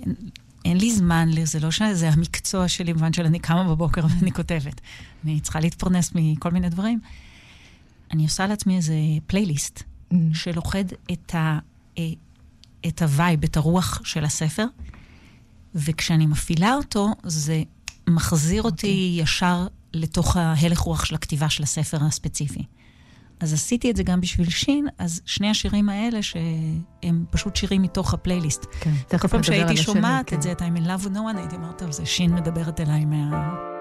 אין לי זמן, זה לא שזה המקצוע שלי, במובן של אני קמה בבוקר ואני כותבת. אני צריכה להתפרנס מכל מיני דברים. אני עושה לעצמי איזה פלייליסט, שלוחד את הווייב, את הרוח של הספר, וכשאני מפעילה אותו, זה מחזיר אותי ישר לתוך ההלך רוח של הכתיבה של הספר הספציפי. אז עשיתי את זה גם בשביל שין, אז שני השירים האלה שהם פשוט שירים מתוך הפלייליסט. כן, כל פעם שהייתי שומעת את זה, את I'm in love with no one, הייתי אומרת, טוב, זה שין מדברת אליי